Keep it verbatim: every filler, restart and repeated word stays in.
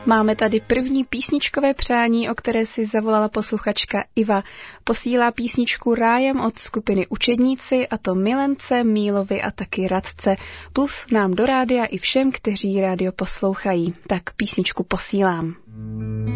Máme tady první písničkové přání, o které si zavolala posluchačka Iva. Posílá písničku Rájem od skupiny Učedníci, a to milence, Mílovi a taky Radce. Plus nám do rádia i všem, kteří rádio poslouchají. Tak písničku posílám.